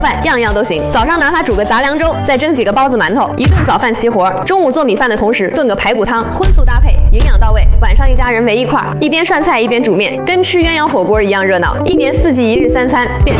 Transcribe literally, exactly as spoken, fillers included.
饭样样都行。早上哪怕煮个杂粮粥，再蒸几个包子馒头，一顿早饭齐活。中午做米饭的同时炖个排骨汤，荤素搭配，营养到位。晚上一家人围一块儿，一边涮菜一边煮面，跟吃鸳鸯火锅一样热闹。一年四季一日三餐，便